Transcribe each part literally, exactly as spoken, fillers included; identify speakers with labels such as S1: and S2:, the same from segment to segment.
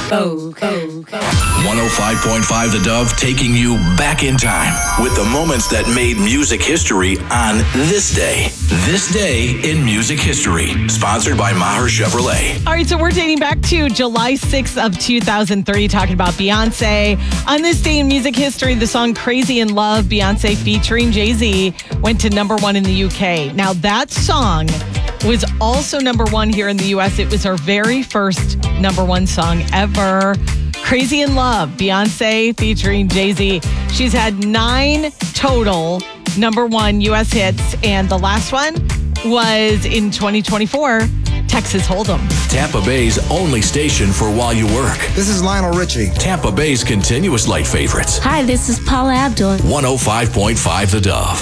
S1: one oh five point five The Dove, taking you back in time with the moments that made music history on this day. This day in music history. Sponsored by Maher Chevrolet.
S2: All right, so we're dating back to July sixth of two thousand three, talking about Beyonce. On this day in music history, the song Crazy in Love, Beyonce featuring Jay-Z, went to number one in the U K. Now, that song was also number one here in the U S. It was her very first number one song ever. Crazy in Love, Beyonce featuring Jay-Z. She's had nine total number one U S hits, and the last one was in twenty twenty-four, Texas Hold'em.
S1: Tampa Bay's only station for while you work.
S3: This is Lionel Richie.
S1: Tampa Bay's continuous light favorites.
S4: Hi, this is Paula Abdul.
S1: one oh five point five The Dove.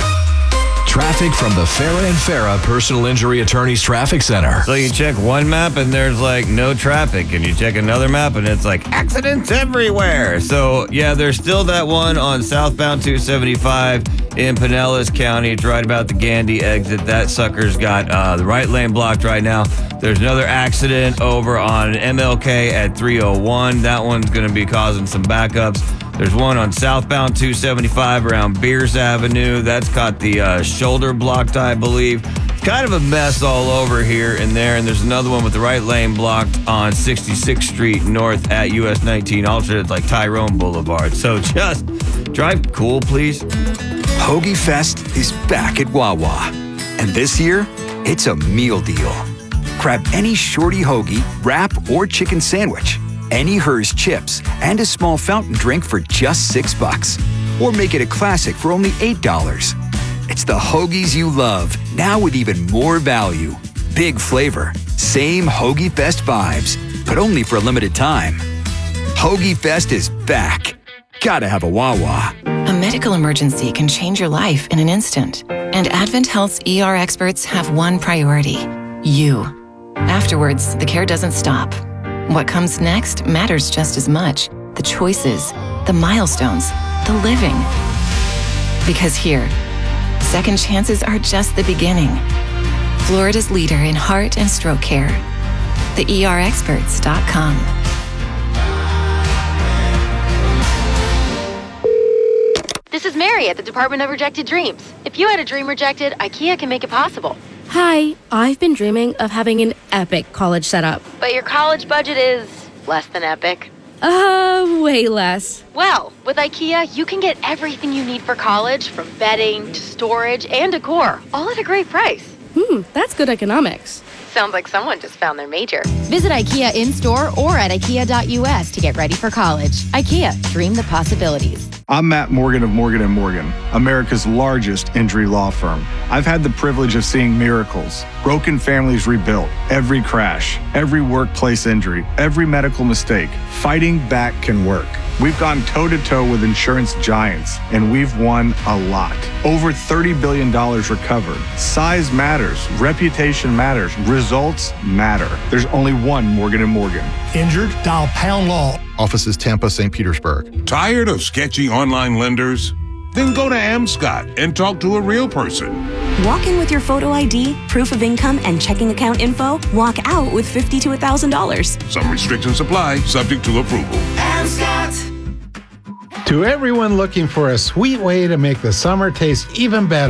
S1: Traffic from the Farah and Farah Personal Injury Attorneys Traffic Center.
S5: So you check one map and there's like no traffic, and you check another map and it's like accidents everywhere. So yeah, there's still that one on southbound two seventy-five in Pinellas County. It's right about the Gandy exit. That sucker's got uh, the right lane blocked right now. There's another accident over on M L K at three oh one. That one's going to be causing some backups. There's one on southbound two seventy-five around Beers Avenue. That's got the uh, shoulder blocked, I believe. It's kind of a mess all over here and there. And there's another one with the right lane blocked on sixty-sixth Street North at U S nineteen. Alternate, it's like Tyrone Boulevard. So just drive cool, please.
S6: Hoagie Fest is back at Wawa. And this year, it's a meal deal. Grab any shorty hoagie, wrap, or chicken sandwich, any Hers chips, and a small fountain drink for just six bucks. Or make it a classic for only eight dollars. It's the hoagies you love, now with even more value. Big flavor, same Hoagie Fest vibes, but only for a limited time. Hoagie Fest is back. Gotta have a Wawa.
S7: A medical emergency can change your life in an instant. And Advent Health's E R experts have one priority: you. Afterwards, the care doesn't stop. What comes next matters just as much. The choices, the milestones, the living. Because here, second chances are just the beginning. Florida's leader in heart and stroke care. the E R experts dot com.
S8: This is Mary at the Department of Rejected Dreams. If you had a dream rejected, IKEA can make it possible.
S4: Hi, I've been dreaming of having an epic college setup.
S8: But your college budget is less than epic.
S4: Uh, way less.
S8: Well, with IKEA, you can get everything you need for college, from bedding to storage and decor, all at a great price.
S4: Hmm, that's good economics.
S8: Sounds like someone just found their major.
S9: Visit IKEA in-store or at ikea dot U S to get ready for college. IKEA, dream the possibilities.
S10: I'm Matt Morgan of Morgan and Morgan, America's largest injury law firm. I've had the privilege of seeing miracles, broken families rebuilt, every crash, every workplace injury, every medical mistake. Fighting back can work. We've gone toe-to-toe with insurance giants, and we've won a lot. Over thirty billion dollars recovered. Size matters. Reputation matters. Results matter. There's only one Morgan and Morgan.
S11: Injured? Dial Pound Law.
S12: Offices Tampa, Saint Petersburg.
S13: Tired of sketchy online lenders? Then go to AmScott and talk to a real person.
S14: Walk in with your photo I D, proof of income, and checking account info. Walk out with fifty to one thousand dollars.
S13: Some restrictions apply, subject to approval.
S14: AmScott.
S11: To everyone looking for a sweet way to make the summer taste even better,